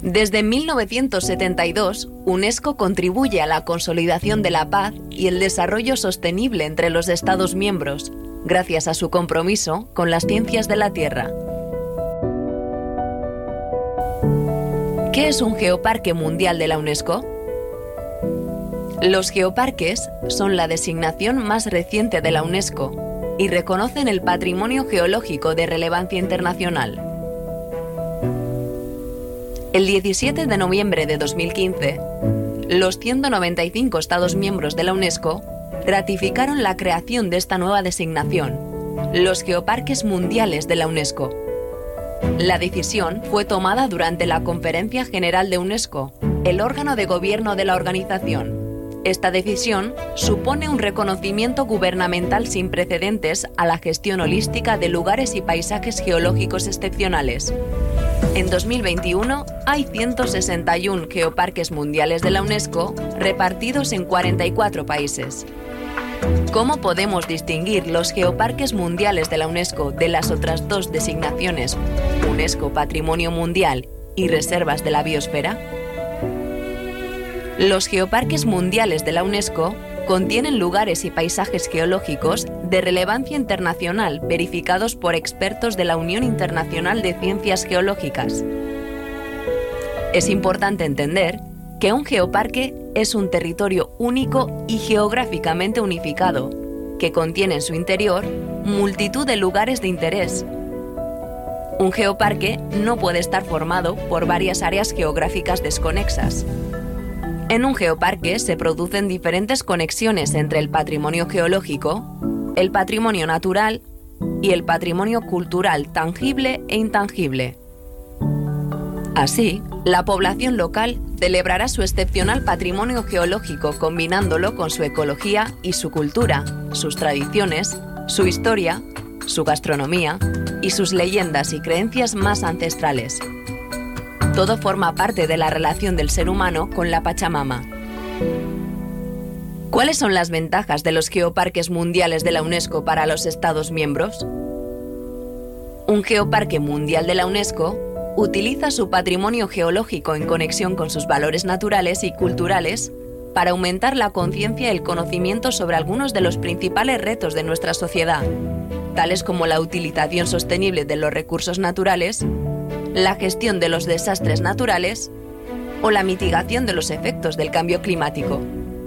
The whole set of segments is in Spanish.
Desde 1972, UNESCO contribuye a la consolidación de la paz y el desarrollo sostenible entre los Estados miembros, gracias a su compromiso con las ciencias de la Tierra. ¿Qué es un geoparque mundial de la UNESCO? Los geoparques son la designación más reciente de la UNESCO y reconocen el patrimonio geológico de relevancia internacional. El 17 de noviembre de 2015, los 195 Estados miembros de la UNESCO ratificaron la creación de esta nueva designación, los Geoparques Mundiales de la UNESCO. La decisión fue tomada durante la Conferencia General de UNESCO, el órgano de gobierno de la organización. Esta decisión supone un reconocimiento gubernamental sin precedentes a la gestión holística de lugares y paisajes geológicos excepcionales. En 2021 hay 161 geoparques mundiales de la UNESCO repartidos en 44 países. ¿Cómo podemos distinguir los geoparques mundiales de la UNESCO de las otras dos designaciones, UNESCO Patrimonio Mundial y Reservas de la Biosfera? Los geoparques mundiales de la UNESCO contienen lugares y paisajes geológicos de relevancia internacional verificados por expertos de la Unión Internacional de Ciencias Geológicas. Es importante entender que un geoparque es un territorio único y geográficamente unificado, que contiene en su interior multitud de lugares de interés. Un geoparque no puede estar formado por varias áreas geográficas desconexas. En un geoparque se producen diferentes conexiones entre el patrimonio geológico, el patrimonio natural y el patrimonio cultural tangible e intangible. Así, la población local celebrará su excepcional patrimonio geológico combinándolo con su ecología y su cultura, sus tradiciones, su historia, su gastronomía y sus leyendas y creencias más ancestrales. Todo forma parte de la relación del ser humano con la Pachamama. ¿Cuáles son las ventajas de los geoparques mundiales de la UNESCO para los Estados miembros? Un geoparque mundial de la UNESCO utiliza su patrimonio geológico en conexión con sus valores naturales y culturales para aumentar la conciencia y el conocimiento sobre algunos de los principales retos de nuestra sociedad, tales como la utilización sostenible de los recursos naturales, la gestión de los desastres naturales o la mitigación de los efectos del cambio climático.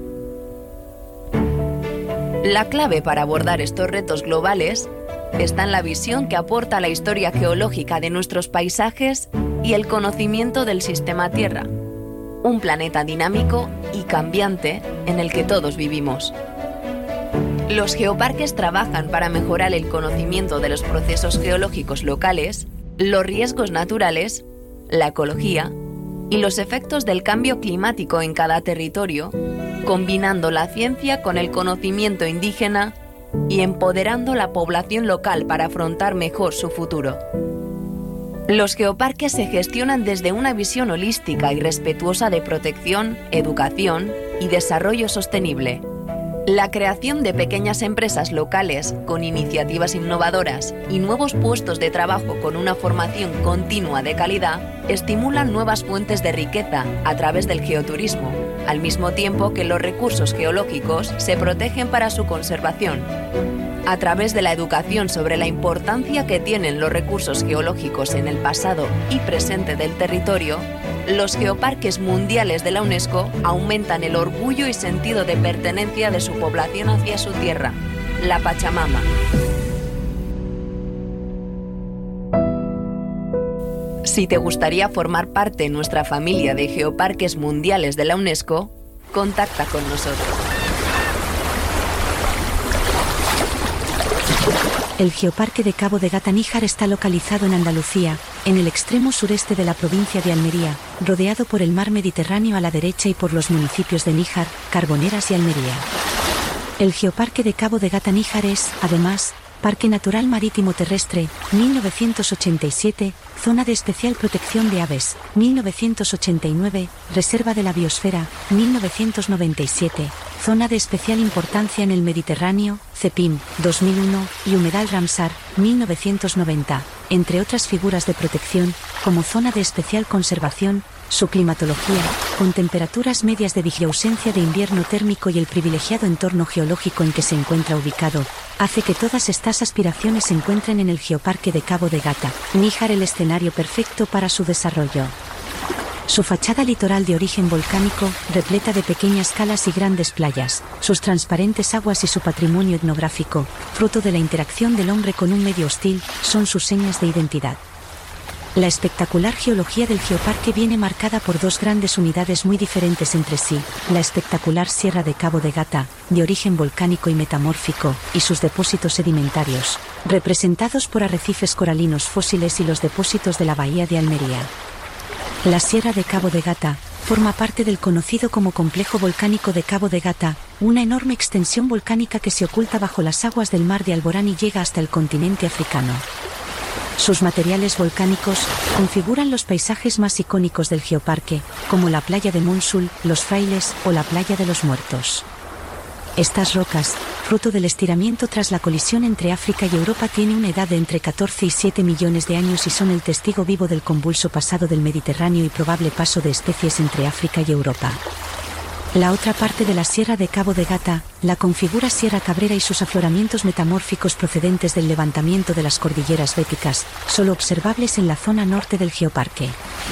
La clave para abordar estos retos globales está en la visión que aporta la historia geológica de nuestros paisajes y el conocimiento del sistema Tierra, un planeta dinámico y cambiante en el que todos vivimos. Los geoparques trabajan para mejorar el conocimiento de los procesos geológicos locales, los riesgos naturales, la ecología y los efectos del cambio climático en cada territorio, combinando la ciencia con el conocimiento indígena y empoderando la población local para afrontar mejor su futuro. Los geoparques se gestionan desde una visión holística y respetuosa de protección, educación y desarrollo sostenible. La creación de pequeñas empresas locales con iniciativas innovadoras y nuevos puestos de trabajo con una formación continua de calidad estimulan nuevas fuentes de riqueza a través del geoturismo, al mismo tiempo que los recursos geológicos se protegen para su conservación. A través de la educación sobre la importancia que tienen los recursos geológicos en el pasado y presente del territorio, los geoparques mundiales de la UNESCO aumentan el orgullo y sentido de pertenencia de su población hacia su tierra, la Pachamama. Si te gustaría formar parte de nuestra familia de geoparques mundiales de la UNESCO, contacta con nosotros. El Geoparque de Cabo de Gata Níjar está localizado en Andalucía, en el extremo sureste de la provincia de Almería, rodeado por el mar Mediterráneo a la derecha y por los municipios de Níjar, Carboneras y Almería. El Geoparque de Cabo de Gata Níjar es, además, Parque Natural Marítimo Terrestre, 1987, Zona de Especial Protección de Aves, 1989, Reserva de la Biosfera, 1997, Zona de Especial Importancia en el Mediterráneo, CEPIM, 2001, y Humedal Ramsar, 1990, entre otras figuras de protección, como Zona de Especial Conservación, Su climatología, con temperaturas medias de ausencia de invierno térmico y el privilegiado entorno geológico en que se encuentra ubicado, hace que todas estas aspiraciones se encuentren en el Geoparque de Cabo de Gata, Níjar, el escenario perfecto para su desarrollo. Su fachada litoral de origen volcánico, repleta de pequeñas calas y grandes playas, sus transparentes aguas y su patrimonio etnográfico, fruto de la interacción del hombre con un medio hostil, son sus señas de identidad. La espectacular geología del geoparque viene marcada por dos grandes unidades muy diferentes entre sí, la espectacular Sierra de Cabo de Gata, de origen volcánico y metamórfico, y sus depósitos sedimentarios, representados por arrecifes coralinos fósiles y los depósitos de la bahía de Almería. La Sierra de Cabo de Gata forma parte del conocido como Complejo Volcánico de Cabo de Gata, una enorme extensión volcánica que se oculta bajo las aguas del mar de Alborán y llega hasta el continente africano. Sus materiales volcánicos configuran los paisajes más icónicos del geoparque, como la playa de Monsul, Los Frailes o la playa de los Muertos. Estas rocas, fruto del estiramiento tras la colisión entre África y Europa, tienen una edad de entre 14 y 7 millones de años y son el testigo vivo del convulso pasado del Mediterráneo y probable paso de especies entre África y Europa. La otra parte de la Sierra de Cabo de Gata la configura Sierra Cabrera y sus afloramientos metamórficos procedentes del levantamiento de las cordilleras béticas, solo observables en la zona norte del geoparque.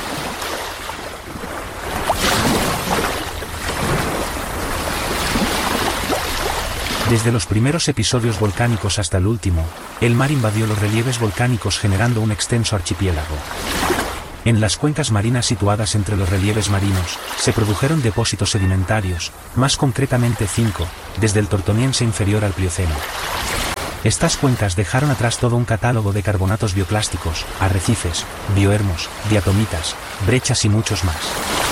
Desde los primeros episodios volcánicos hasta el último, el mar invadió los relieves volcánicos generando un extenso archipiélago. En las cuencas marinas situadas entre los relieves marinos, se produjeron depósitos sedimentarios, más concretamente 5, desde el Tortoniense inferior al Plioceno. Estas cuencas dejaron atrás todo un catálogo de carbonatos bioclásticos, arrecifes, biohermos, diatomitas, brechas y muchos más.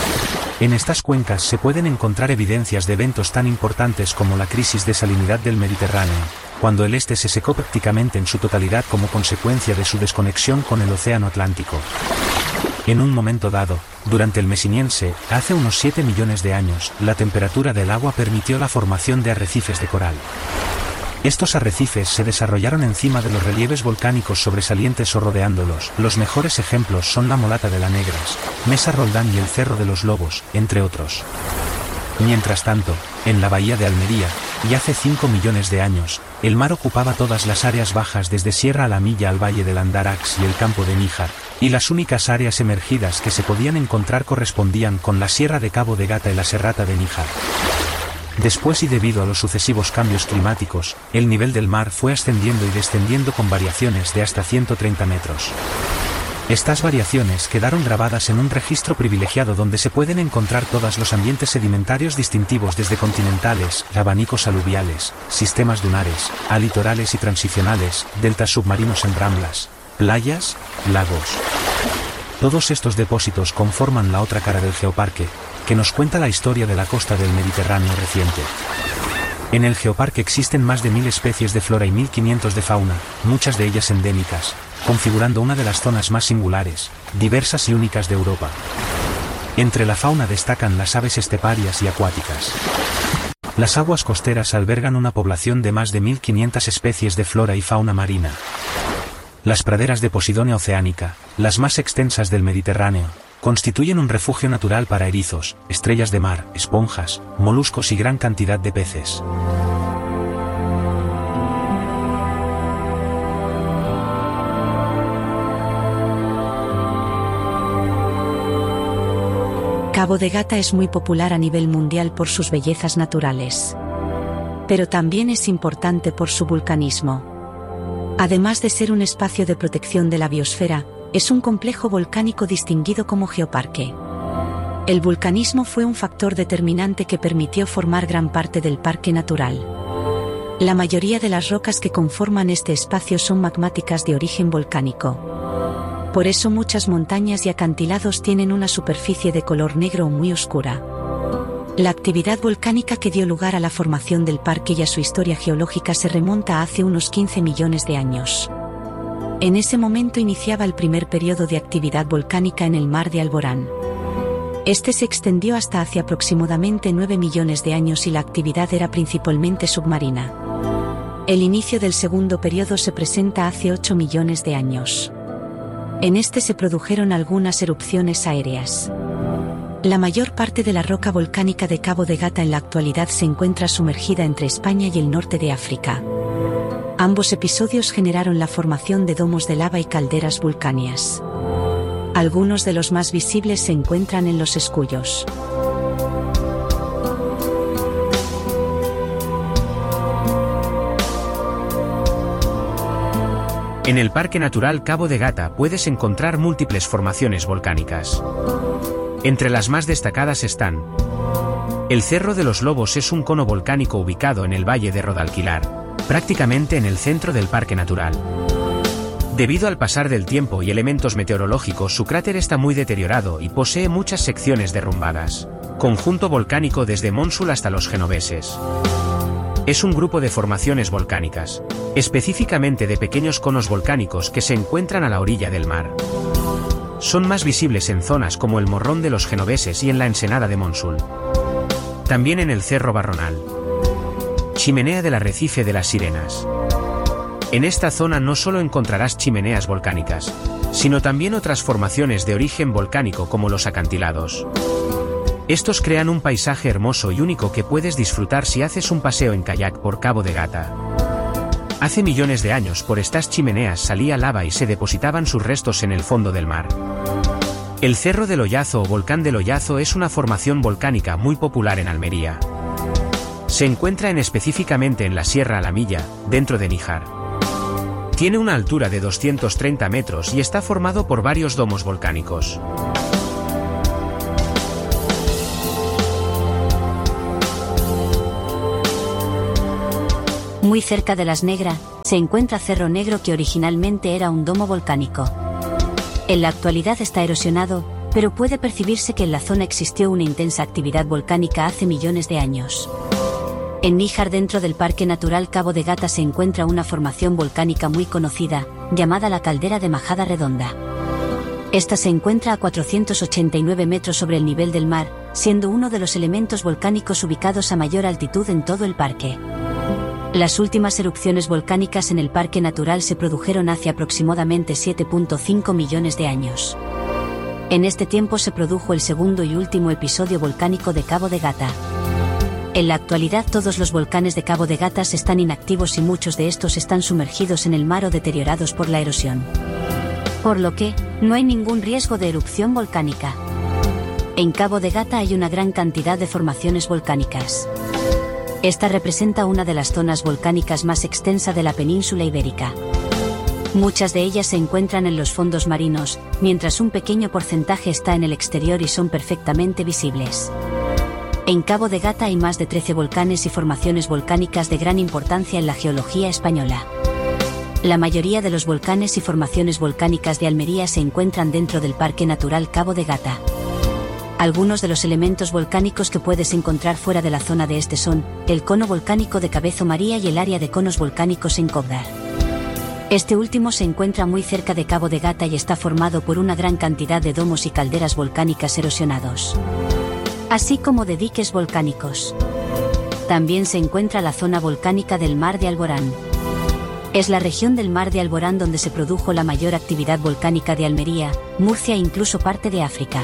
En estas cuencas se pueden encontrar evidencias de eventos tan importantes como la crisis de salinidad del Mediterráneo, cuando el este se secó prácticamente en su totalidad como consecuencia de su desconexión con el océano Atlántico. En un momento dado, durante el Mesiniense, hace unos 7 millones de años, la temperatura del agua permitió la formación de arrecifes de coral. Estos arrecifes se desarrollaron encima de los relieves volcánicos sobresalientes o rodeándolos. Los mejores ejemplos son la Molata de la Negras, Mesa Roldán y el Cerro de los Lobos, entre otros. Mientras tanto, en la bahía de Almería, y hace 5 millones de años, el mar ocupaba todas las áreas bajas desde Sierra Alamilla al Valle del Andarax y el campo de Níjar, y las únicas áreas emergidas que se podían encontrar correspondían con la Sierra de Cabo de Gata y la Serrata de Níjar. Después y debido a los sucesivos cambios climáticos, el nivel del mar fue ascendiendo y descendiendo con variaciones de hasta 130 metros. Estas variaciones quedaron grabadas en un registro privilegiado donde se pueden encontrar todos los ambientes sedimentarios distintivos desde continentales, abanicos aluviales, sistemas dunares, a litorales y transicionales, deltas submarinos en ramblas, playas, lagos. Todos estos depósitos conforman la otra cara del geoparque, que nos cuenta la historia de la costa del Mediterráneo reciente. En el geoparque existen más de 1000 especies de flora y 1500 de fauna, muchas de ellas endémicas, configurando una de las zonas más singulares, diversas y únicas de Europa. Entre la fauna destacan las aves esteparias y acuáticas. Las aguas costeras albergan una población de más de 1500 especies de flora y fauna marina. Las praderas de Posidonia oceánica, las más extensas del Mediterráneo, constituyen un refugio natural para erizos, estrellas de mar, esponjas, moluscos y gran cantidad de peces. Cabo de Gata es muy popular a nivel mundial por sus bellezas naturales. Pero también es importante por su vulcanismo. Además de ser un espacio de protección de la biosfera, es un complejo volcánico distinguido como geoparque. El vulcanismo fue un factor determinante que permitió formar gran parte del parque natural. La mayoría de las rocas que conforman este espacio son magmáticas de origen volcánico. Por eso muchas montañas y acantilados tienen una superficie de color negro o muy oscura. La actividad volcánica que dio lugar a la formación del parque y a su historia geológica se remonta a hace unos 15 millones de años. En ese momento iniciaba el primer periodo de actividad volcánica en el mar de Alborán. Este se extendió hasta hace aproximadamente 9 millones de años y la actividad era principalmente submarina. El inicio del segundo periodo se presenta hace 8 millones de años. En este se produjeron algunas erupciones aéreas. La mayor parte de la roca volcánica de Cabo de Gata en la actualidad se encuentra sumergida entre España y el norte de África. Ambos episodios generaron la formación de domos de lava y calderas volcánicas. Algunos de los más visibles se encuentran en los escullos. En el Parque Natural Cabo de Gata puedes encontrar múltiples formaciones volcánicas. Entre las más destacadas están: el Cerro de los Lobos es un cono volcánico ubicado en el Valle de Rodalquilar, prácticamente en el centro del Parque Natural. Debido al pasar del tiempo y elementos meteorológicos, su cráter está muy deteriorado y posee muchas secciones derrumbadas. Conjunto volcánico desde Mónsul hasta los Genoveses. Es un grupo de formaciones volcánicas, específicamente de pequeños conos volcánicos que se encuentran a la orilla del mar. Son más visibles en zonas como el Morrón de los Genoveses y en la Ensenada de Mónsul. También en el Cerro Barronal. Chimenea del Arrecife de las Sirenas. En esta zona no solo encontrarás chimeneas volcánicas, sino también otras formaciones de origen volcánico como los acantilados. Estos crean un paisaje hermoso y único que puedes disfrutar si haces un paseo en kayak por Cabo de Gata. Hace millones de años por estas chimeneas salía lava y se depositaban sus restos en el fondo del mar. El Cerro del Ollazo o Volcán del Ollazo es una formación volcánica muy popular en Almería. Se encuentra específicamente en la Sierra Alamilla, dentro de Níjar. Tiene una altura de 230 metros y está formado por varios domos volcánicos. Muy cerca de Las Negras, se encuentra Cerro Negro, que originalmente era un domo volcánico. En la actualidad está erosionado, pero puede percibirse que en la zona existió una intensa actividad volcánica hace millones de años. En Níjar, dentro del Parque Natural Cabo de Gata, se encuentra una formación volcánica muy conocida, llamada la Caldera de Majada Redonda. Esta se encuentra a 489 metros sobre el nivel del mar, siendo uno de los elementos volcánicos ubicados a mayor altitud en todo el parque. Las últimas erupciones volcánicas en el Parque Natural se produjeron hace aproximadamente 7.5 millones de años. En este tiempo se produjo el segundo y último episodio volcánico de Cabo de Gata. En la actualidad todos los volcanes de Cabo de Gata están inactivos y muchos de estos están sumergidos en el mar o deteriorados por la erosión. Por lo que, no hay ningún riesgo de erupción volcánica. En Cabo de Gata hay una gran cantidad de formaciones volcánicas. Esta representa una de las zonas volcánicas más extensa de la península ibérica. Muchas de ellas se encuentran en los fondos marinos, mientras un pequeño porcentaje está en el exterior y son perfectamente visibles. En Cabo de Gata hay más de 13 volcanes y formaciones volcánicas de gran importancia en la geología española. La mayoría de los volcanes y formaciones volcánicas de Almería se encuentran dentro del Parque Natural Cabo de Gata. Algunos de los elementos volcánicos que puedes encontrar fuera de la zona de este son el cono volcánico de Cabezo María y el área de conos volcánicos en Cóvdar. Este último se encuentra muy cerca de Cabo de Gata y está formado por una gran cantidad de domos y calderas volcánicas erosionados, así como de diques volcánicos. También se encuentra la zona volcánica del Mar de Alborán. Es la región del Mar de Alborán donde se produjo la mayor actividad volcánica de Almería, Murcia e incluso parte de África.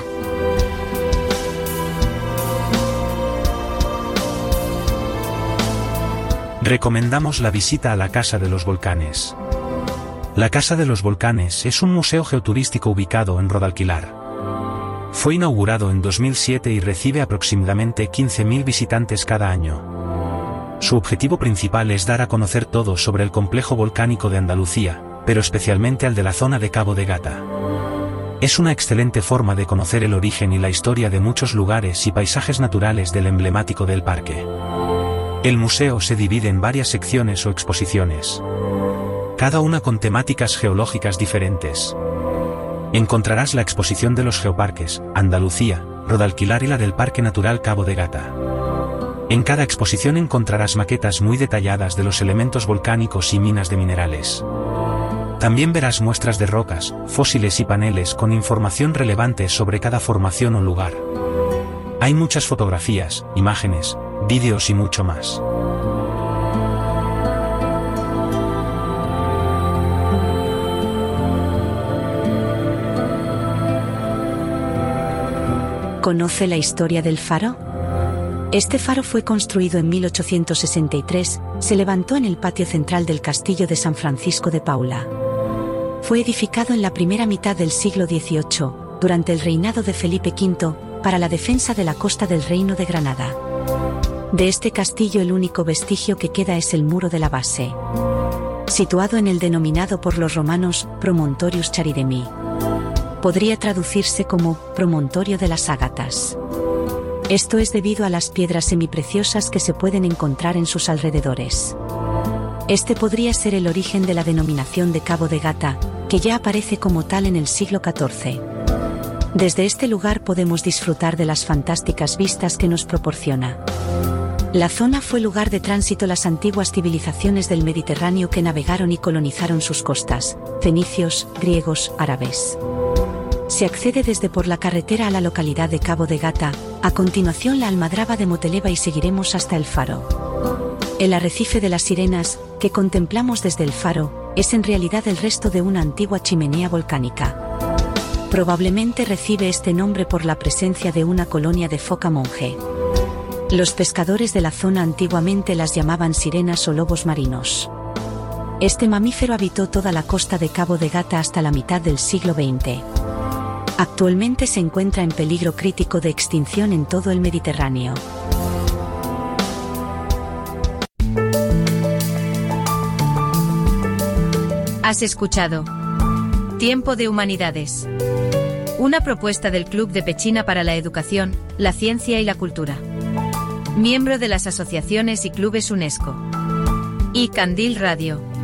Recomendamos la visita a la Casa de los Volcanes. La Casa de los Volcanes es un museo geoturístico ubicado en Rodalquilar. Fue inaugurado en 2007 y recibe aproximadamente 15.000 visitantes cada año. Su objetivo principal es dar a conocer todo sobre el complejo volcánico de Andalucía, pero especialmente al de la zona de Cabo de Gata. Es una excelente forma de conocer el origen y la historia de muchos lugares y paisajes naturales del emblemático del parque. El museo se divide en varias secciones o exposiciones, cada una con temáticas geológicas diferentes. Encontrarás la exposición de los geoparques, Andalucía, Rodalquilar y la del Parque Natural Cabo de Gata. En cada exposición encontrarás maquetas muy detalladas de los elementos volcánicos y minas de minerales. También verás muestras de rocas, fósiles y paneles con información relevante sobre cada formación o lugar. Hay muchas fotografías, imágenes, vídeos y mucho más. ¿Conoce la historia del faro? Este faro fue construido en 1863, se levantó en el patio central del castillo de San Francisco de Paula. Fue edificado en la primera mitad del siglo XVIII, durante el reinado de Felipe V, para la defensa de la costa del Reino de Granada. De este castillo el único vestigio que queda es el muro de la base, situado en el denominado por los romanos Promontorius Charidemi. Podría traducirse como Promontorio de las Ágatas. Esto es debido a las piedras semipreciosas que se pueden encontrar en sus alrededores. Este podría ser el origen de la denominación de Cabo de Gata, que ya aparece como tal en el siglo XIV. Desde este lugar podemos disfrutar de las fantásticas vistas que nos proporciona. La zona fue lugar de tránsito las antiguas civilizaciones del Mediterráneo que navegaron y colonizaron sus costas, fenicios, griegos, árabes. Se accede desde por la carretera a la localidad de Cabo de Gata, a continuación la almadraba de Moteleva y seguiremos hasta el faro. El arrecife de las Sirenas, que contemplamos desde el faro, es en realidad el resto de una antigua chimenea volcánica. Probablemente recibe este nombre por la presencia de una colonia de foca monje. Los pescadores de la zona antiguamente las llamaban sirenas o lobos marinos. Este mamífero habitó toda la costa de Cabo de Gata hasta la mitad del siglo XX. Actualmente se encuentra en peligro crítico de extinción en todo el Mediterráneo. Has escuchado Tiempo de Humanidades, una propuesta del Club de Pechina para la Educación, la Ciencia y la Cultura. Miembro de las asociaciones y clubes UNESCO. Y Candil Radio.